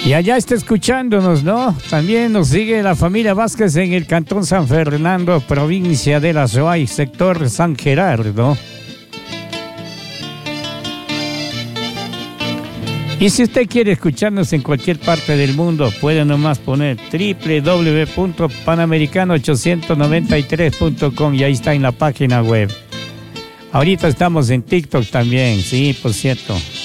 Y allá está escuchándonos, ¿no? También nos sigue la familia Vázquez en el Cantón San Fernando, provincia de La Suay, sector San Gerardo. Y si usted quiere escucharnos en cualquier parte del mundo, puede nomás poner www.panamericano893.com y ahí está en la página web. Ahorita estamos en TikTok también, sí, por cierto.